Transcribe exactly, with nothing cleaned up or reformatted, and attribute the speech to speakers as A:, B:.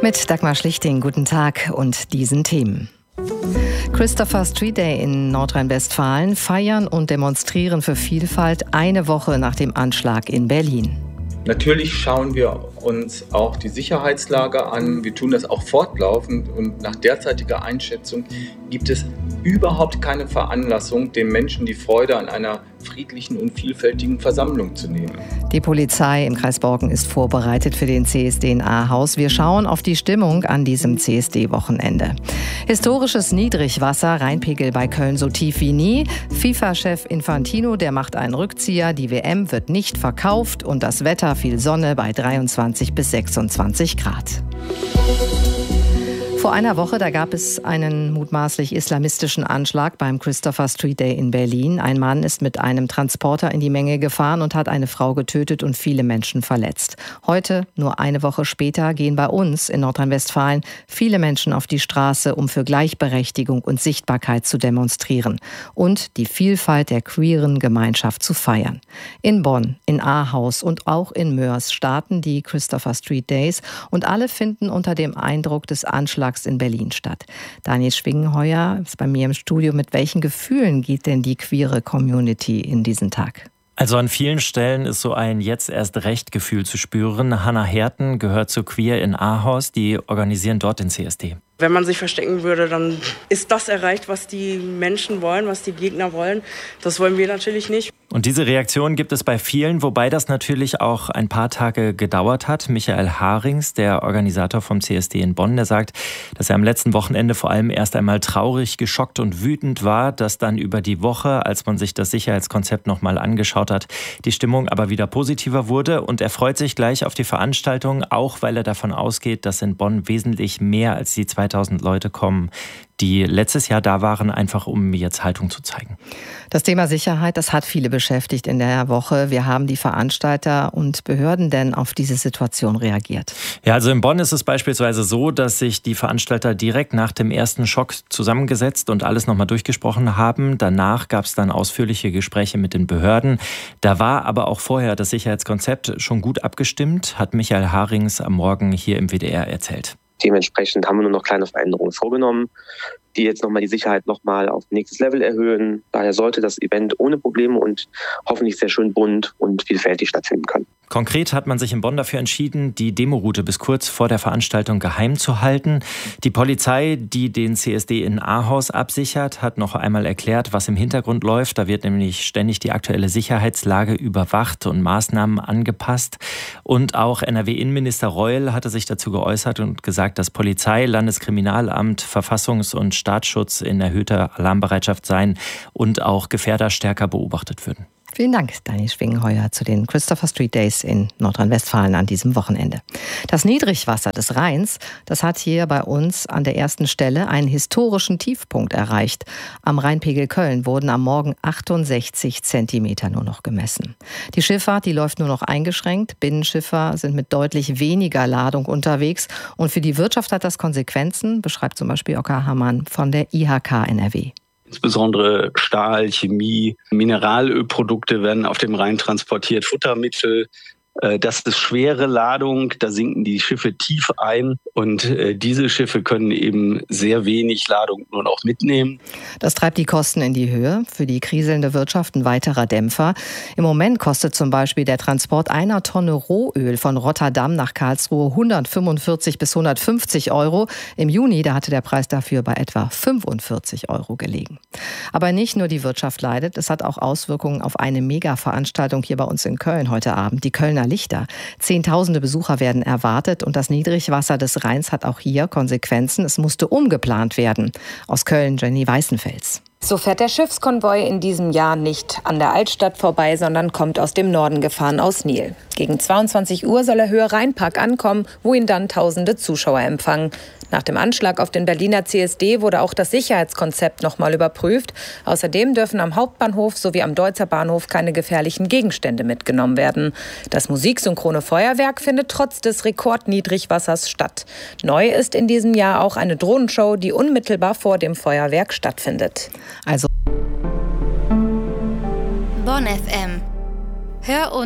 A: Mit Dagmar Schlichting, guten Tag und diesen Themen. Christopher Street Day in Nordrhein-Westfalen, feiern und demonstrieren für Vielfalt eine Woche nach dem Anschlag in Berlin.
B: Natürlich schauen wir uns auch die Sicherheitslage an. Wir tun das auch fortlaufend und nach derzeitiger Einschätzung gibt es überhaupt keine Veranlassung, den Menschen die Freude an einer friedlichen und vielfältigen Versammlung zu nehmen.
A: Die Polizei im Kreis Borken ist vorbereitet für den C S D in Ahaus. Wir schauen auf die Stimmung an diesem C S D-Wochenende. Historisches Niedrigwasser, Rheinpegel bei Köln so tief wie nie. FIFA-Chef Infantino, der macht einen Rückzieher. Die W M wird nicht verkauft und das Wetter viel Sonne bei dreiundzwanzig bis sechsundzwanzig Grad. Vor einer Woche, da gab es einen mutmaßlich islamistischen Anschlag beim Christopher Street Day in Berlin. Ein Mann ist mit einem Transporter in die Menge gefahren und hat eine Frau getötet und viele Menschen verletzt. Heute, nur eine Woche später, gehen bei uns in Nordrhein-Westfalen viele Menschen auf die Straße, um für Gleichberechtigung und Sichtbarkeit zu demonstrieren und die Vielfalt der queeren Gemeinschaft zu feiern. In Bonn, in Ahaus und auch in Moers starten die Christopher Street Days und alle finden unter dem Eindruck des Anschlags in Berlin statt. Daniel Schwingenheuer ist bei mir im Studio. Mit welchen Gefühlen geht denn die queere Community in diesen Tag?
C: Also an vielen Stellen ist so ein jetzt erst recht Gefühl zu spüren. Hannah Herten gehört zu Queer in Ahaus, die organisieren dort den C S D.
D: Wenn man sich verstecken würde, dann ist das erreicht, was die Menschen wollen, was die Gegner wollen. Das wollen wir natürlich nicht.
C: Und diese Reaktion gibt es bei vielen, wobei das natürlich auch ein paar Tage gedauert hat. Michael Harings, der Organisator vom C S D in Bonn, der sagt, dass er am letzten Wochenende vor allem erst einmal traurig, geschockt und wütend war, dass dann über die Woche, als man sich das Sicherheitskonzept nochmal angeschaut hat, die Stimmung aber wieder positiver wurde. Und er freut sich gleich auf die Veranstaltung, auch weil er davon ausgeht, dass in Bonn wesentlich mehr als die zweitausend Leute kommen, die letztes Jahr da waren, einfach um jetzt Haltung zu zeigen.
A: Das Thema Sicherheit, das hat viele beschäftigt in der Woche. Wir haben die Veranstalter und Behörden denn auf diese Situation reagiert?
C: Ja, also in Bonn ist es beispielsweise so, dass sich die Veranstalter direkt nach dem ersten Schock zusammengesetzt und alles nochmal durchgesprochen haben. Danach gab es dann ausführliche Gespräche mit den Behörden. Da war aber auch vorher das Sicherheitskonzept schon gut abgestimmt, hat Michael Harings am Morgen hier im W D R erzählt.
E: Dementsprechend haben wir nur noch kleine Veränderungen vorgenommen, die jetzt nochmal die Sicherheit nochmal auf nächstes Level erhöhen. Daher sollte das Event ohne Probleme und hoffentlich sehr schön bunt und vielfältig stattfinden können.
C: Konkret hat man sich in Bonn dafür entschieden, die Demoroute bis kurz vor der Veranstaltung geheim zu halten. Die Polizei, die den C S D in Ahaus absichert, hat noch einmal erklärt, was im Hintergrund läuft. Da wird nämlich ständig die aktuelle Sicherheitslage überwacht und Maßnahmen angepasst. Und auch N R W-Innenminister Reul hatte sich dazu geäußert und gesagt, dass Polizei, Landeskriminalamt, Verfassungs- und Staatsschutz in erhöhter Alarmbereitschaft seien und auch Gefährder stärker beobachtet würden.
A: Vielen Dank, Daniel Schwingenheuer, zu den Christopher Street Days in Nordrhein-Westfalen an diesem Wochenende. Das Niedrigwasser des Rheins, das hat hier bei uns an der ersten Stelle einen historischen Tiefpunkt erreicht. Am Rheinpegel Köln wurden am Morgen achtundsechzig Zentimeter nur noch gemessen. Die Schifffahrt, die läuft nur noch eingeschränkt. Binnenschiffer sind mit deutlich weniger Ladung unterwegs. Und für die Wirtschaft hat das Konsequenzen, beschreibt zum Beispiel Oskar Hamann von der I H K N R W.
F: Insbesondere Stahl, Chemie, Mineralölprodukte werden auf dem Rhein transportiert, Futtermittel. Das ist schwere Ladung, da sinken die Schiffe tief ein und diese Schiffe können eben sehr wenig Ladung nur noch mitnehmen.
A: Das treibt die Kosten in die Höhe. Für die kriselnde Wirtschaft ein weiterer Dämpfer. Im Moment kostet zum Beispiel der Transport einer Tonne Rohöl von Rotterdam nach Karlsruhe hundertfünfundvierzig bis hundertfünfzig Euro. Im Juni, da hatte der Preis dafür bei etwa fünfundvierzig Euro gelegen. Aber nicht nur die Wirtschaft leidet, es hat auch Auswirkungen auf eine Mega-Veranstaltung hier bei uns in Köln heute Abend, die Kölner Lichter. Zehntausende Besucher werden erwartet und das Niedrigwasser des Rheins hat auch hier Konsequenzen. Es musste umgeplant werden. Aus Köln, Jenny Weißenfels.
G: So fährt der Schiffskonvoi in diesem Jahr nicht an der Altstadt vorbei, sondern kommt aus dem Norden gefahren, aus Nil. Gegen zweiundzwanzig Uhr soll er Höhe Rheinpark ankommen, wo ihn dann tausende Zuschauer empfangen. Nach dem Anschlag auf den Berliner C S D wurde auch das Sicherheitskonzept nochmal überprüft. Außerdem dürfen am Hauptbahnhof sowie am Deutzer Bahnhof keine gefährlichen Gegenstände mitgenommen werden. Das musiksynchrone Feuerwerk findet trotz des Rekordniedrigwassers statt. Neu ist in diesem Jahr auch eine Drohnenshow, die unmittelbar vor dem Feuerwerk stattfindet.
A: Also
H: Bonn F M. Hör uns